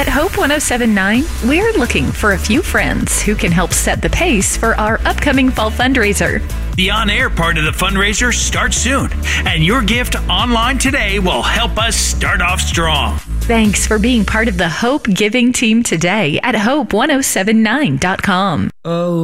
At Hope 1079, we're looking for a few friends who can help set the pace for our upcoming fall fundraiser. The on-air part of the fundraiser starts soon, and your gift online today will help us start off strong. Thanks for being part of the Hope Giving team today at hope1079.com. Oh.